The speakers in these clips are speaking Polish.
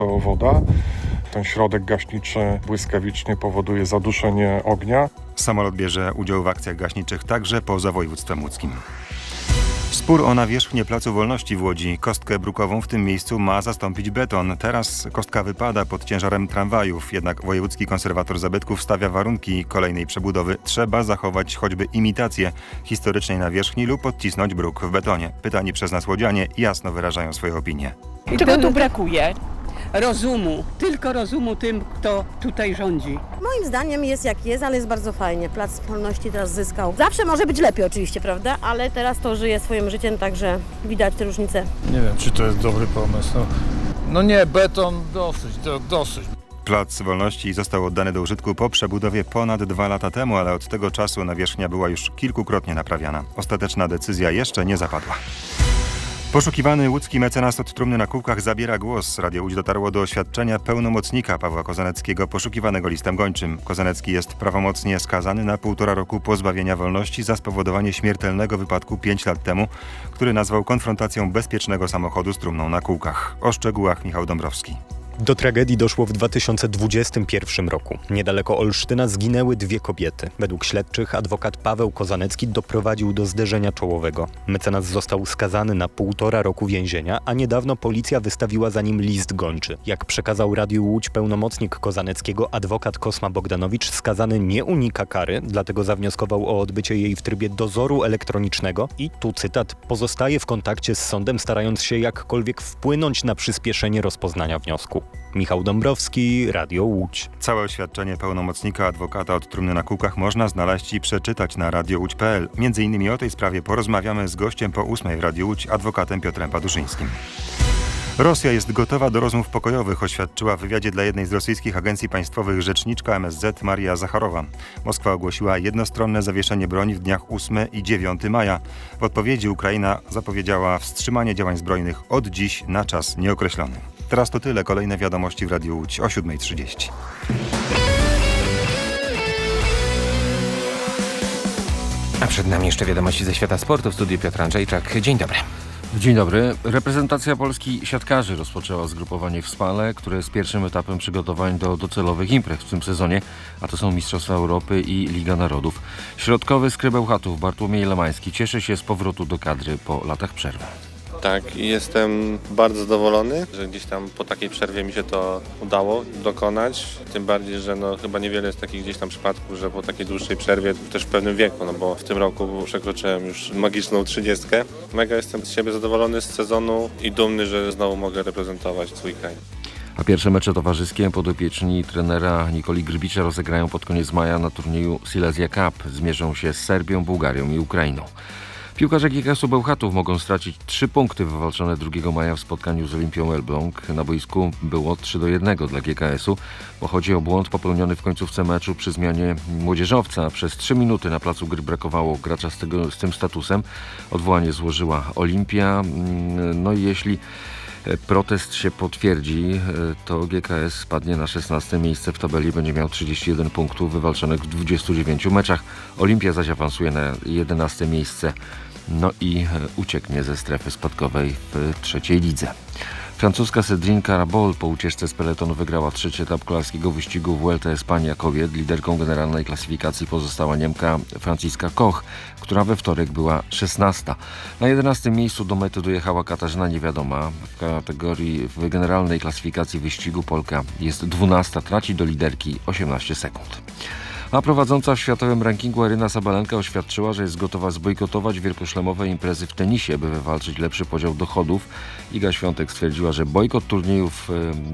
to woda. Ten środek gaśniczy błyskawicznie powoduje zaduszenie ognia. Samolot bierze udział w akcjach gaśniczych także poza województwem łódzkim. Spór o nawierzchnię Placu Wolności w Łodzi. Kostkę brukową w tym miejscu ma zastąpić beton. Teraz kostka wypada pod ciężarem tramwajów. Jednak wojewódzki konserwator zabytków stawia warunki kolejnej przebudowy. Trzeba zachować choćby imitację historycznej nawierzchni lub odcisnąć bruk w betonie. Pytani przez nas łodzianie jasno wyrażają swoje opinie. I czego tu brakuje? Rozumu. Tylko rozumu tym, kto tutaj rządzi. Moim zdaniem jest jak jest, ale jest bardzo fajnie. Plac Wolności teraz zyskał. Zawsze może być lepiej oczywiście, prawda? Ale teraz to żyje swoim życiem, także widać te różnice. Nie wiem, czy to jest dobry pomysł. No nie, beton dosyć. Plac Wolności został oddany do użytku po przebudowie ponad 2 lata temu, ale od tego czasu nawierzchnia była już kilkukrotnie naprawiana. Ostateczna decyzja jeszcze nie zapadła. Poszukiwany łódzki mecenas od trumny na kółkach zabiera głos. Radio Łódź dotarło do oświadczenia pełnomocnika Pawła Kozaneckiego, poszukiwanego listem gończym. Kozanecki jest prawomocnie skazany na 1,5 roku pozbawienia wolności za spowodowanie śmiertelnego wypadku 5 lat temu, który nazwał konfrontacją bezpiecznego samochodu z trumną na kółkach. O szczegółach Michał Dąbrowski. Do tragedii doszło w 2021 roku. Niedaleko Olsztyna zginęły 2 kobiety. Według śledczych adwokat Paweł Kozanecki doprowadził do zderzenia czołowego. Mecenas został skazany na 1,5 roku więzienia, a niedawno policja wystawiła za nim list gończy. Jak przekazał Radiu Łódź pełnomocnik Kozaneckiego, adwokat Kosma Bogdanowicz, skazany nie unika kary, dlatego zawnioskował o odbycie jej w trybie dozoru elektronicznego i, tu cytat, pozostaje w kontakcie z sądem, starając się jakkolwiek wpłynąć na przyspieszenie rozpoznania wniosku. Michał Dąbrowski, Radio Łódź. Całe oświadczenie pełnomocnika adwokata od trumny na kółkach można znaleźć i przeczytać na radiołódź.pl. Między innymi o tej sprawie porozmawiamy z gościem po 8 w Radiu Łódź, adwokatem Piotrem Paduszyńskim. Rosja jest gotowa do rozmów pokojowych, oświadczyła w wywiadzie dla jednej z rosyjskich agencji państwowych rzeczniczka MSZ Maria Zacharowa. Moskwa ogłosiła jednostronne zawieszenie broni w dniach 8 i 9 maja. W odpowiedzi Ukraina zapowiedziała wstrzymanie działań zbrojnych od dziś na czas nieokreślony. Teraz to tyle. Kolejne wiadomości w Radiu Łódź o 7:30. A przed nami jeszcze wiadomości ze świata sportu. W studiu Piotr Andrzejczak. Dzień dobry. Dzień dobry. Reprezentacja Polski siatkarzy rozpoczęła zgrupowanie w Spale, które jest pierwszym etapem przygotowań do docelowych imprez w tym sezonie, a to są Mistrzostwa Europy i Liga Narodów. Środkowy skry Bełchatów Bartłomiej Lemański cieszy się z powrotu do kadry po latach przerwy. Tak, i jestem bardzo zadowolony, że gdzieś tam po takiej przerwie mi się to udało dokonać. Tym bardziej, że chyba niewiele jest takich gdzieś tam przypadków, że po takiej dłuższej przerwie, też w pewnym wieku, bo w tym roku przekroczyłem już magiczną 30. Mega jestem z siebie zadowolony z sezonu i dumny, że znowu mogę reprezentować swój kraj. A pierwsze mecze towarzyskie podopieczni trenera Nikoli Grbicza rozegrają pod koniec maja na turnieju Silesia Cup. Zmierzą się z Serbią, Bułgarią i Ukrainą. Piłkarze GKS-u Bełchatów mogą stracić 3 punkty wywalczone 2 maja w spotkaniu z Olimpią Elbląg. Na boisku było 3-1 dla GKS-u, bo chodzi o błąd popełniony w końcówce meczu przy zmianie młodzieżowca. Przez 3 minuty na placu gry brakowało gracza z tym statusem. Odwołanie złożyła Olimpia. No i jeśli protest się potwierdzi, to GKS spadnie na 16 miejsce w tabeli i będzie miał 31 punktów wywalczonych w 29 meczach. Olimpia zaś awansuje na 11 miejsce, no i ucieknie ze strefy spadkowej w 3. lidze. Francuska Cédrine Carabol po ucieczce z peletonu wygrała 3. etap kolarskiego wyścigu Vuelta Espania kobiet. Liderką generalnej klasyfikacji pozostała Niemka Franciska Koch, która we wtorek była 16. Na 11. miejscu do mety dojechała Katarzyna Niewiadoma. W generalnej klasyfikacji wyścigu Polka jest 12, traci do liderki 18 sekund. A prowadząca w światowym rankingu Aryna Sabalenka oświadczyła, że jest gotowa zbojkotować wielkoszlemowe imprezy w tenisie, by wywalczyć lepszy podział dochodów. Iga Świątek stwierdziła, że bojkot turniejów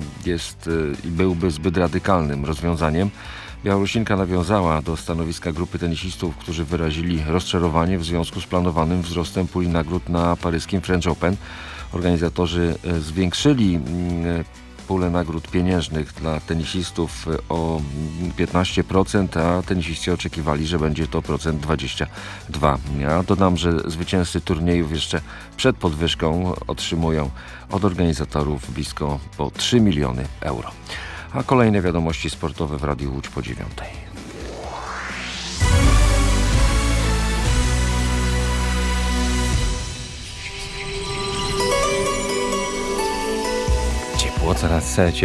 byłby zbyt radykalnym rozwiązaniem. Białorusinka nawiązała do stanowiska grupy tenisistów, którzy wyrazili rozczarowanie w związku z planowanym wzrostem puli nagród na paryskim French Open. Organizatorzy zwiększyli pulę nagród pieniężnych dla tenisistów o 15%, a tenisiści oczekiwali, że będzie to procent 22. Ja dodam, że zwycięzcy turniejów jeszcze przed podwyżką otrzymują od organizatorów blisko po 3 miliony euro. A kolejne wiadomości sportowe w Radiu Łódź po 9. ciepło, coraz